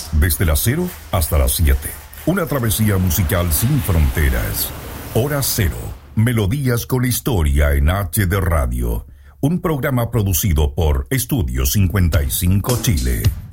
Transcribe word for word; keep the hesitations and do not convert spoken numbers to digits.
Desde las cero hasta las siete. Una travesía musical sin fronteras. Hora Cero. Melodías con historia en H D Radio. Un programa producido por Estudio cincuenta y cinco Chile.